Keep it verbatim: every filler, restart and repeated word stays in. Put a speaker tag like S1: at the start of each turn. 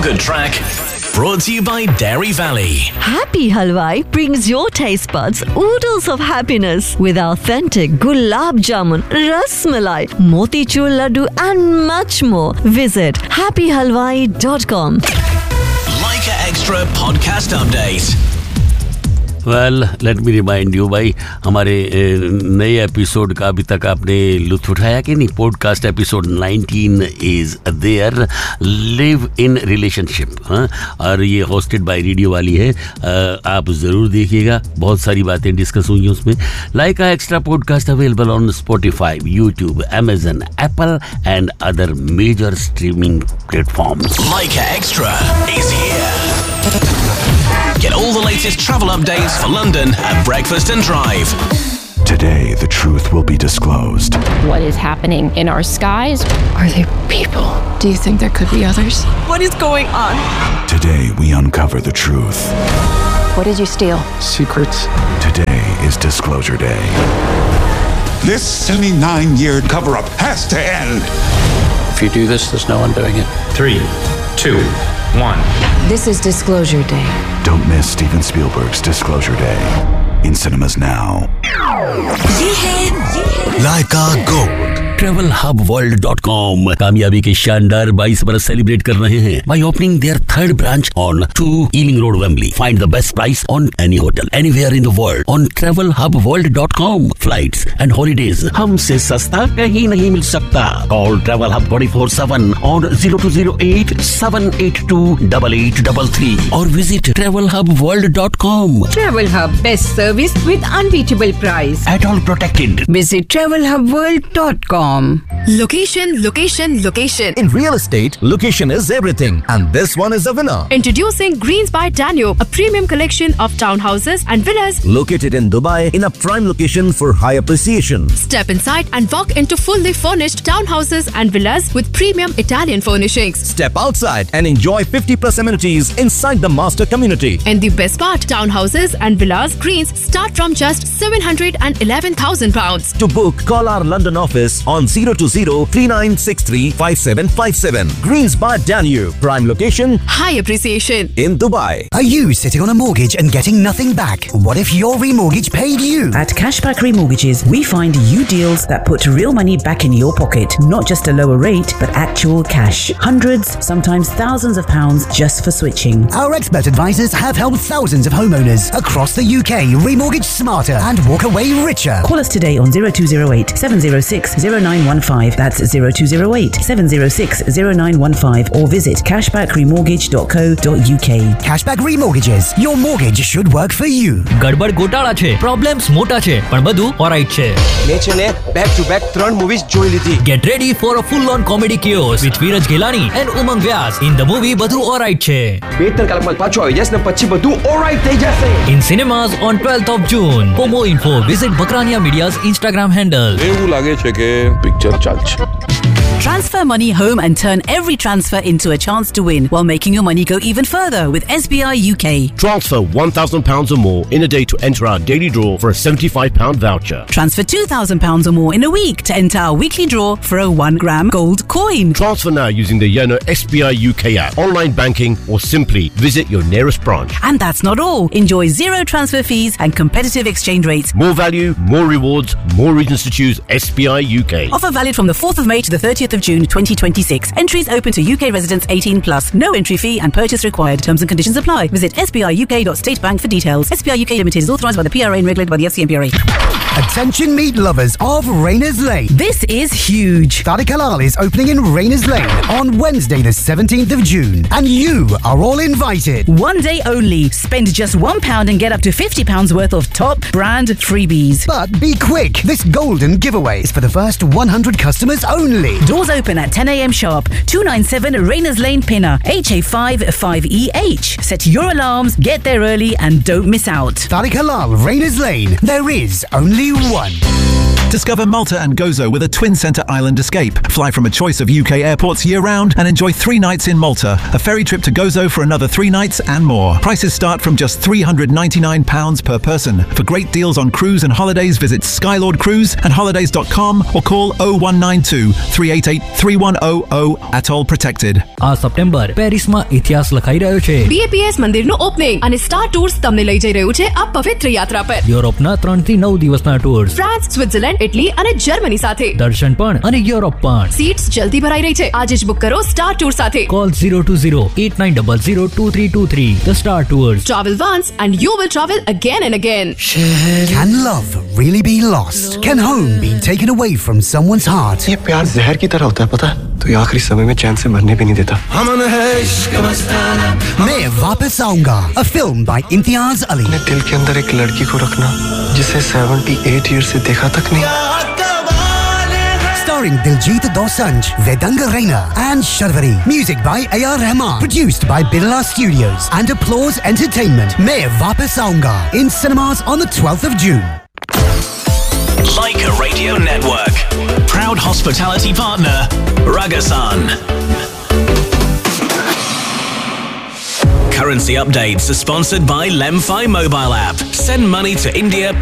S1: good track. Brought to you by Dairy Valley.
S2: Happy Halwai brings your taste buds oodles of happiness with authentic gulab jamun, ras malai, motichur laddu and much more. Visit happy halwai dot com.
S1: Leica Extra podcast update.
S3: Well let me remind you भाई, हमारे नए episode का अभी तक आपने लुत्फ उठाया कि नहीं? Podcast episode nineteen is there, live in relationship, और ये होस्टेड बाय रेडियो वाली है. आप ज़रूर देखिएगा, बहुत सारी बातें डिस्कस हुई हैं उसमें. लाइका extra podcast available on Spotify, YouTube, Amazon, Apple and other major streaming platforms.
S1: Leica Extra is here. Get all the latest travel updates for London at Breakfast and Drive.
S4: Today, the truth will be disclosed.
S5: What is happening in our skies?
S6: Are they people? Do you think there could be others?
S7: What is going on?
S4: Today, we uncover the truth.
S5: What did you steal?
S4: Secrets. Today is Disclosure Day.
S8: This seventy-nine year cover-up has to end.
S9: If you do this, there's no undoing it.
S10: Three, two, one.
S6: This is Disclosure Day.
S4: Don't miss Steven Spielberg's Disclosure Day. In cinemas now.
S2: ये है
S3: लाइका gold travel hub world dot com कामयाबी के शानदार बाईस बरस celebrate कर रहे हैं by opening their third branch on two Ealing Road, Wembley. Find the best price on any hotel anywhere in the world on travel hub world dot com. Flights and holidays हमसे सस्ता कहीं नहीं मिल सकता. Call Travel Hub twenty-four seven on zero two zero eight seven eight two eight eight three three or visit travel hub world dot com.
S11: Travel Hub, best service with unbeatable price.
S3: At all protected.
S11: Visit travel hub world dot com.
S7: Location, location, location.
S12: In real estate, location is everything, and this one is a winner.
S7: Introducing Greens by Danube, a premium collection of townhouses and villas
S12: Located in Dubai in a prime location for high appreciation.
S7: Step inside and walk into fully furnished townhouses and villas with premium Italian furnishings.
S12: Step outside and enjoy fifty plus amenities inside the master community.
S7: And the best part, townhouses and villas Greens start from just seven hundred eleven thousand pounds.
S12: To book, call our London office on zero two zero three nine six three five seven five seven. Greens by Danube, prime location,
S7: High appreciation.
S12: in Dubai.
S13: Are you sitting on a mortgage and getting nothing back? What if your remortgage paid you?
S14: At Cashback Remortgages, we find you deals that put real money back in your pocket. Not just a lower rate, but actual cash. Hundreds, sometimes thousands of pounds just for switching.
S13: Our expert advisors have helped thousands of homeowners across the U K remortgage smarter and walk away richer.
S14: Call us today on zero two zero eight seven zero six zero nine one five. That's zero two zero eight seven zero six zero nine one five or visit cashback remortgage dot co dot uk.
S13: Cashback Remortgages. Your mortgage should work for you.
S15: ગડબડ ગોટાળા છે, problems મોટા છે, પણ બધું alright છે.
S16: મેં છે ને બેક ટુ બેક ત્રણ મૂવીઝ જોઈ લીધી.
S15: Get ready for a full on comedy chaos with Viraj Ghelani and Umang Vyas. In the movie બધું ઓલરાઈટ છે.
S16: બે ત્રણ કલાકમાં પાછો આવી જશે ને પછી બધું ઓલરાઈટ થઈ જશે.
S15: In cinemas on twelfth of June. For more info, visit Bakrania Media's Instagram handle.
S17: એવું લાગે છે કે પિક્ચર ચાલશે.
S18: Transfer money home and turn every transfer into a chance to win while making your money go even further with S B I U K.
S19: Transfer one thousand pounds or more in a day to enter our daily draw for a seventy-five pound voucher.
S18: Transfer two thousand pounds or more in a week to enter our weekly draw for a one gram gold coin.
S19: Transfer now using the Yono S B I U K app, online banking, or simply visit your nearest branch.
S18: And that's not all. Enjoy zero transfer fees and competitive exchange rates.
S19: More value, more rewards, more reasons to choose S B I U K.
S18: Offer valid from the fourth of May to the thirtieth of June twenty twenty-six. Entries open to U K residents eighteen plus. No entry fee and purchase required. Terms and conditions apply. Visit s b i u k dot state bank for details. S B I U K Limited is authorised by the P R A and regulated by the F C M P R A.
S13: Attention meat lovers of Rayners Lane.
S18: This is huge.
S13: Tariq Halal is opening in Rayners Lane on Wednesday the seventeenth of June. And you are all invited.
S18: One day only. Spend just one pound and get up to fifty pounds worth of top brand freebies.
S13: But be quick. This golden giveaway is for the first one hundred customers only.
S18: Doors open at ten a m sharp. two ninety-seven Rayners Lane, Pinner, H A five five E H. Set your alarms, get there early and don't miss out.
S13: Tariq Halal, Rayners Lane. There is only one.
S20: Discover Malta and Gozo with a twin centre island escape. Fly from a choice of U K airports year-round and enjoy three nights in Malta. A ferry trip to Gozo for another three nights and more. Prices start from just three hundred ninety-nine pounds per person. For great deals on cruise and holidays, visit Skylord Cruise and holidays dot com or call oh one nine two, three eight eight, three one zero zero. Atoll protected.
S15: આ September પેરિસમાં ઇતિહાસ લખાઈ રહ્યો છે.
S7: B A P S મંદિરનું opening અને star tours તમને લઈ જઈ રહ્યું છે આ પવિત્ર યાત્રા પર.
S15: યુરોપના ત્રણ થી નવ દિવસના ટૂર્સ.
S7: ફ્રાન્સ, સ્વિટ્ઝરલેન્ડ, ઇટલી અને જર્મની સાથે.
S15: દર્શન પણ અને યુરોપ પણ.
S7: સીટ્સ જલ્દી ભરાઈ રહી છે. આજે જ બુક કરો સ્ટાર ટૂર સાથે.
S15: Call zero two zero, eight nine zero zero, two three two three. The Star Tours.
S7: Travel once and you will travel again and again.
S13: Can love really be lost? Can home be taken away from someone's heart?
S21: ये प्यार जहर की तरह होता है, पता है? तो ये आखिरी समय में चैन से मरने भी नहीं देता.
S13: मैं वापस आऊंगा. A film by Imtiaz Ali.
S21: अपने दिल के अंदर एक लड़की को रखना जिसे अठहत्तर ईयर से देखा तक नहीं.
S13: Starring Diljit Dosanjh, Vedanga Raina and Sharvari. Music by A R Rahman. Produced by Birla Studios and Applause Entertainment. मैं वापस आऊंगा. In cinemas on the twelfth of June.
S1: Leica Radio Network. Proud hospitality partner, Ragasan. Currency updates are sponsored by Lemfi mobile app. Send money to India